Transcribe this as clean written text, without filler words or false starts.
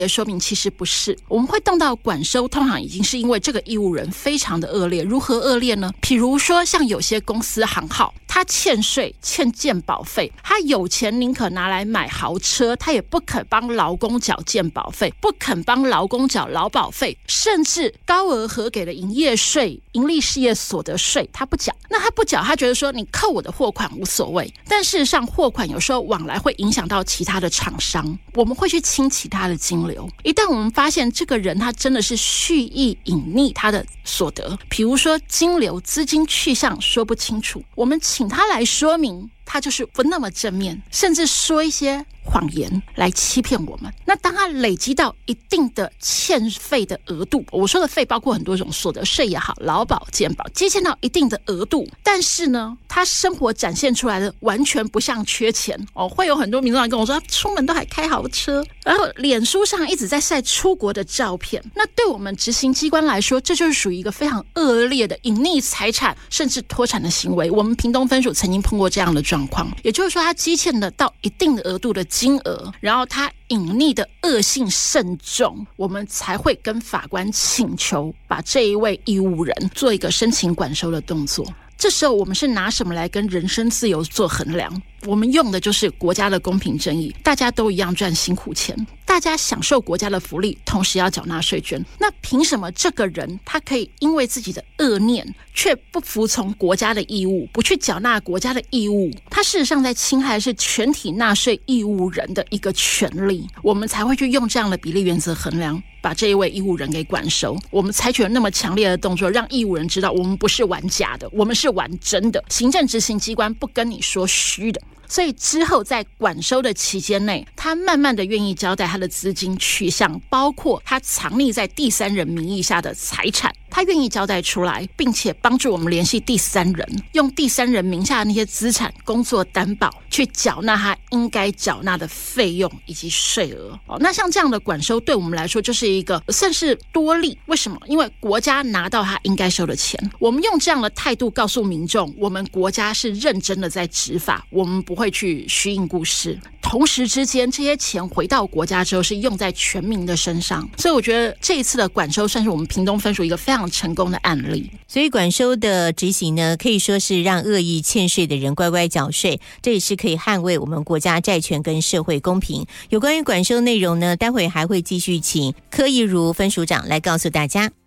也说明其实不是。我们会动到管收，通常已经是因为这个义务人非常的恶劣。如何恶劣呢？比如说像有些公司行号，他欠税、欠健保费，他有钱宁可拿来买豪车，他也不肯帮劳工缴健保费，不肯帮劳工缴劳保费，甚至高额核给的营业税、盈利事业所得税他不缴。那他不缴，他觉得说你扣我的货款无所谓，但事实上货款有时候往来会影响到其他的厂商，我们会去清其他的金流。一旦我们发现这个人他真的是蓄意隐匿他的所得，比如说金流资金去向说不清楚，我们请他来说明，他就是不那么正面，甚至说一些谎言来欺骗我们。那当他累积到一定的欠费的额度，我说的费包括很多种，所得税也好，劳保健保，积欠到一定的额度，但是呢他生活展现出来的完全不像缺钱会有很多民众来跟我说他出门都还开豪车，然后脸书上一直在晒出国的照片。那对我们执行机关来说，这就是属于一个非常恶劣的隐匿财产甚至脱产的行为。我们屏东分署曾经碰过这样的状况，也就是说他积欠的到一定的额度的金额，然后他隐匿的恶性甚重，我们才会跟法官请求把这一位义务人做一个申请管收的动作。这时候我们是拿什么来跟人身自由做衡量？我们用的就是国家的公平正义，大家都一样赚辛苦钱，大家享受国家的福利，同时要缴纳税捐。那凭什么这个人他可以因为自己的恶念却不服从国家的义务，不去缴纳国家的义务？他事实上在侵害的是全体纳税义务人的一个权利，我们才会去用这样的比例原则衡量，把这一位义务人给管收。我们采取了那么强烈的动作，让义务人知道我们不是玩假的，我们是玩真的。行政执行机关不跟你说虚的。所以之后在管收的期间内，他慢慢的愿意交代他的资金去向，包括他藏匿在第三人名义下的财产，他愿意交代出来，并且帮助我们联系第三人，用第三人名下的那些资产工作担保，去缴纳他应该缴纳的费用以及税额。那像这样的管收对我们来说就是一个算是多利。为什么？因为国家拿到他应该收的钱，我们用这样的态度告诉民众，我们国家是认真的在执法，我们不会去虚应故事。同时之间，这些钱回到国家之后是用在全民的身上，所以我觉得这一次的管收算是我们屏东分署一个非常成功的案例。 所以管收的执行呢，可以说是让恶意欠税的人乖乖缴税，这也是可以捍卫我们国家债权跟社会公平。有关于管收内容呢，待会还会继续请柯义如分署长来告诉大家。